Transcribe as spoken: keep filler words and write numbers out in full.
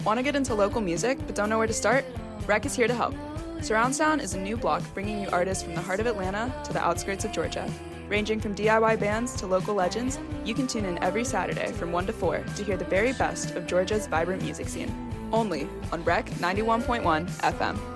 Want to get into local music but don't know where to start? Rec is here to help. Surround Sound is a new block bringing you artists from the heart of Atlanta to the outskirts of Georgia. Ranging from D I Y bands to local legends, you can tune in every Saturday from one to four to hear the very best of Georgia's vibrant music scene. Only on Rec ninety-one point one F M.